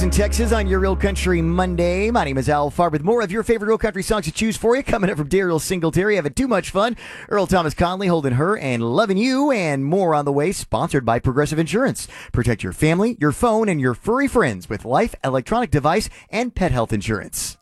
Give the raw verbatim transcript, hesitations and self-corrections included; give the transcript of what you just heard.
In Texas on your Real Country Monday. My name is Al Farb with more of your favorite Real Country songs to choose for you. Coming up from Daryl Singletary, having too much fun. Earl Thomas Conley, Holding Her, and Loving You, and more on the way. Sponsored by Progressive Insurance. Protect your family, your phone, and your furry friends with life, electronic device, and pet health insurance.